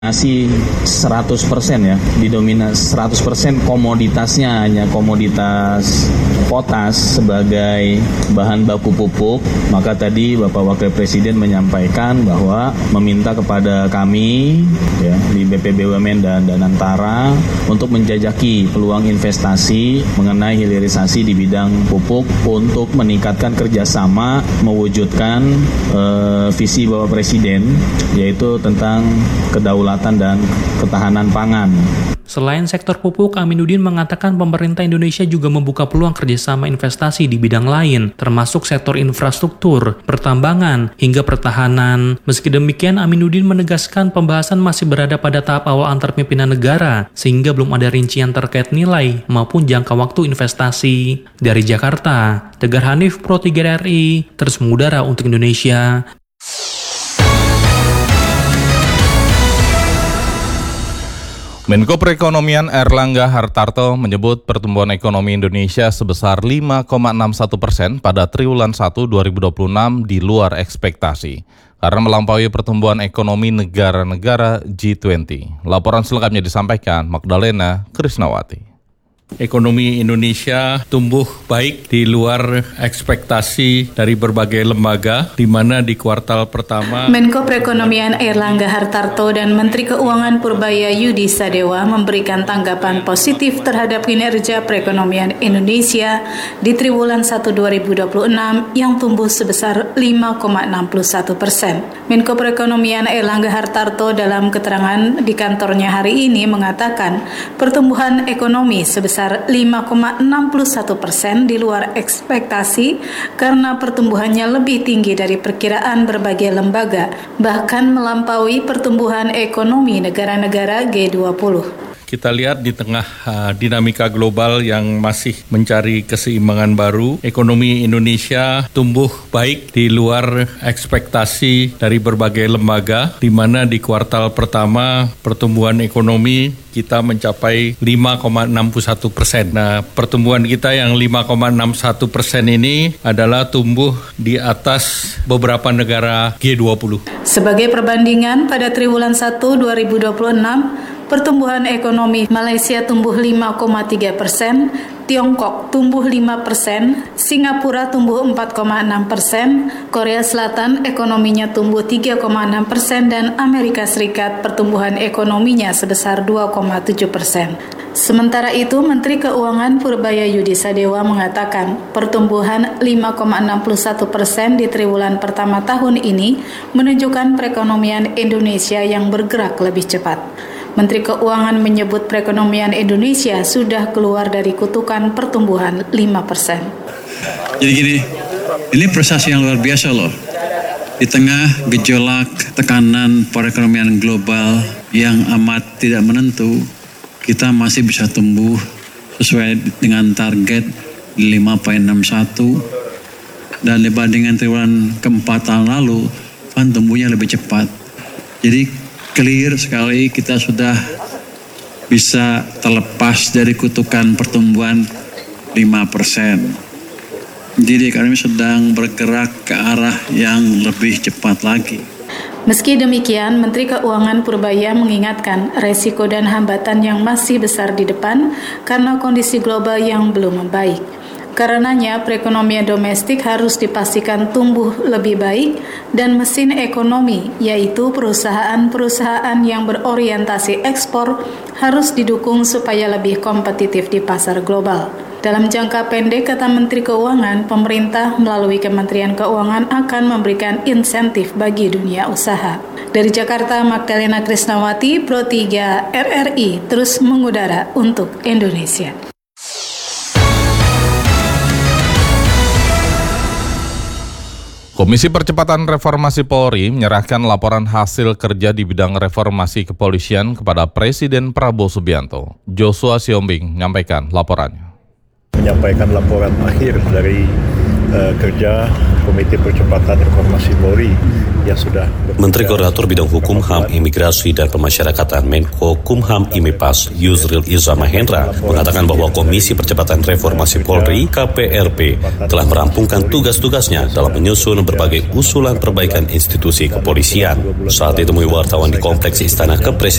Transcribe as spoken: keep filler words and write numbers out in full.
Masih seratus persen ya, didominasi seratus persen komoditasnya hanya komoditas potas sebagai bahan baku pupuk. Maka tadi Bapak Wakil Presiden menyampaikan bahwa meminta kepada kami ya, di B P B U M N dan Danantara untuk menjajaki peluang investasi mengenai hilirisasi di bidang pupuk untuk meningkatkan kerjasama mewujudkan eh, visi Bapak Presiden, yaitu tentang kedaulatan dan ketahanan pangan. Selain sektor pupuk, Aminuddin mengatakan pemerintah Indonesia juga membuka peluang kerjasama investasi di bidang lain, termasuk sektor infrastruktur, pertambangan, hingga pertahanan. Meski demikian, Aminuddin menegaskan pembahasan masih berada pada tahap awal antar pimpinan negara, sehingga belum ada rincian terkait nilai maupun jangka waktu investasi. Dari Jakarta, Tegar Hanif, Pro tiga R I, terus mengudara untuk Indonesia. Menko Perekonomian Airlangga Hartarto menyebut pertumbuhan ekonomi Indonesia sebesar lima koma enam satu persen pada triwulan satu dua ribu dua puluh enam di luar ekspektasi karena melampaui pertumbuhan ekonomi negara-negara G dua puluh. Laporan selengkapnya disampaikan Magdalena Krisnawati. Ekonomi Indonesia tumbuh baik di luar ekspektasi dari berbagai lembaga, di mana di kuartal pertama Menko Perekonomian Airlangga Hartarto dan Menteri Keuangan Purbaya Yudi Sadewa memberikan tanggapan positif terhadap kinerja perekonomian Indonesia di triwulan satu dua ribu dua puluh enam yang tumbuh sebesar lima koma enam satu persen. Menko Perekonomian Airlangga Hartarto dalam keterangan di kantornya hari ini mengatakan pertumbuhan ekonomi sebesar lima koma enam satu persen di luar ekspektasi karena pertumbuhannya lebih tinggi dari perkiraan berbagai lembaga, bahkan melampaui pertumbuhan ekonomi negara-negara G dua puluh. Kita lihat di tengah uh, dinamika global yang masih mencari keseimbangan baru, ekonomi Indonesia tumbuh baik di luar ekspektasi dari berbagai lembaga, di mana di kuartal pertama pertumbuhan ekonomi kita mencapai lima koma enam satu persen. Nah, pertumbuhan kita yang lima koma enam satu persen ini adalah tumbuh di atas beberapa negara G dua puluh. Sebagai perbandingan, pada triwulan satu dua ribu dua puluh enam, pertumbuhan ekonomi Malaysia tumbuh lima koma tiga persen, Tiongkok tumbuh lima persen, Singapura tumbuh empat koma enam persen, Korea Selatan ekonominya tumbuh tiga koma enam persen, dan Amerika Serikat pertumbuhan ekonominya sebesar dua koma tujuh persen. Sementara itu, Menteri Keuangan Purbaya Yudi Sadewa mengatakan pertumbuhan lima koma enam satu persen di triwulan pertama tahun ini menunjukkan perekonomian Indonesia yang bergerak lebih cepat. Menteri Keuangan menyebut perekonomian Indonesia sudah keluar dari kutukan pertumbuhan lima persen. Jadi gini, ini prestasi yang luar biasa loh. Di tengah gejolak tekanan perekonomian global yang amat tidak menentu, kita masih bisa tumbuh sesuai dengan target lima koma enam satu, dan dibandingkan triwulan keempat tahun lalu, kan tumbuhnya lebih cepat. Jadi clear sekali kita sudah bisa terlepas dari kutukan pertumbuhan lima persen. Jadi ekonomi sedang bergerak ke arah yang lebih cepat lagi. Meski demikian, Menteri Keuangan Purbaya mengingatkan resiko dan hambatan yang masih besar di depan karena kondisi global yang belum membaik. Karenanya, perekonomian domestik harus dipastikan tumbuh lebih baik dan mesin ekonomi, yaitu perusahaan-perusahaan yang berorientasi ekspor, harus didukung supaya lebih kompetitif di pasar global. Dalam jangka pendek, kata Menteri Keuangan, pemerintah melalui Kementerian Keuangan akan memberikan insentif bagi dunia usaha. Dari Jakarta, Magdalena Krisnawati, Pro tiga R R I, terus mengudara untuk Indonesia. Komisi Percepatan Reformasi Polri menyerahkan laporan hasil kerja di bidang reformasi kepolisian kepada Presiden Prabowo Subianto. Joshua Siombing menyampaikan laporannya. Menyampaikan laporan akhir dari uh, kerja Komite Percepatan Reformasi Polri yang sudah Menteri Koordinator Bidang Hukum, H A M, Imigrasi dan Pemasyarakatan Menko Kumham Imipas Yusril Iza Mahendra mengatakan bahwa Komisi Percepatan Reformasi Polri K P R P telah merampungkan tugas-tugasnya dalam menyusun berbagai usulan perbaikan institusi kepolisian. Saat ditemui wartawan di Kompleks Istana Kepresidenan